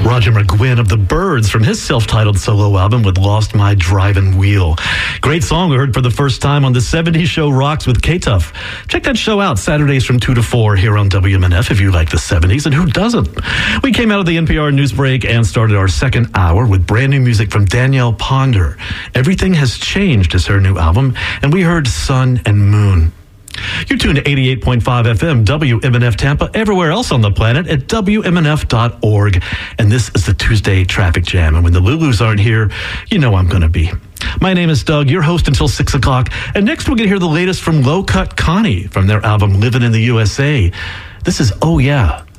Roger McGuinn of The Byrds from his self-titled solo album with Lost My Drivin' Wheel. Great song we heard for the first time on the 70s show Rocks with K-Tuff. Check that show out Saturdays from 2 to 4 here on WMNF if you like the 70s, and who doesn't? We came out of the NPR news break and started our second hour with brand new music from Danielle Ponder. Everything Has Changed is her new album, and we heard Sun and Moon. You're tuned to 88.5 FM, WMNF Tampa, everywhere else on the planet at WMNF.org. And this is the Tuesday Traffic Jam. And when the Lulus aren't here, you know I'm going to be. My name is Doug, your host until 6 o'clock. And next we're going to hear the latest from Low Cut Connie from their album Livin' in the USA. This is Oh Yeah.